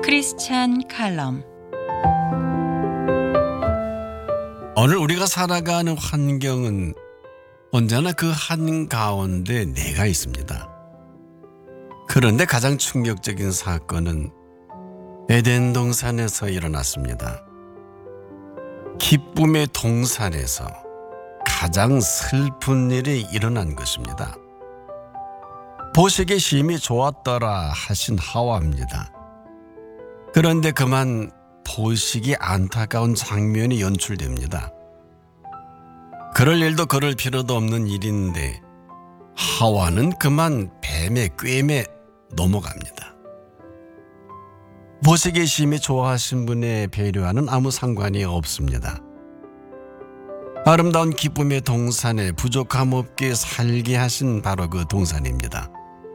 크리스찬 칼럼. 오늘 우리가 살아가는 환경은 언제나 그 한가운데 내가 있습니다. 그런데 가장 충격적인 사건은 에덴 동산에서 일어났습니다. 기쁨의 동산에서 가장 슬픈 일이 일어난 것입니다. 보시기에 심히 좋았더라 하신 하와입니다. 그런데 그만 보시기 안타까운 장면이 연출됩니다. 그럴 일도 그럴 필요도 없는 일인데 하와는 그만 뱀의 꿰매 넘어갑니다. 보시기에 심히 좋아하신 분의 배려와는 아무 상관이 없습니다. 아름다운 기쁨의 동산에 부족함 없게 살게 하신 바로 그 동산입니다.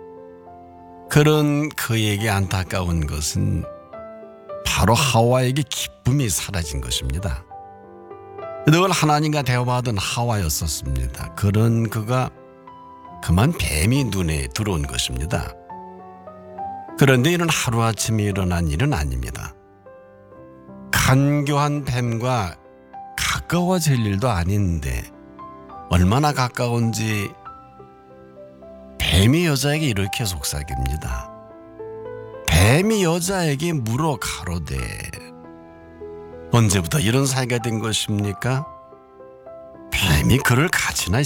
그런 그에게 안타까운 것은 바로 하와에게 기쁨이 사라진 것입니다. 늘 하나님과 대화하던 하와였었습니다. 그런 그가 그만 뱀이 눈에 들어온 것입니다. 그런데 이는 하루아침에 일어난 일은 아닙니다. 간교한 뱀과 가까워질 일도 아닌데 얼마나 가까운지 뱀이 여자에게 이렇게 속삭입니다. 뱀이 여자에게 물어 가로되 언제부터 이런 사이가 된 것입니까? 뱀이 그를 가지나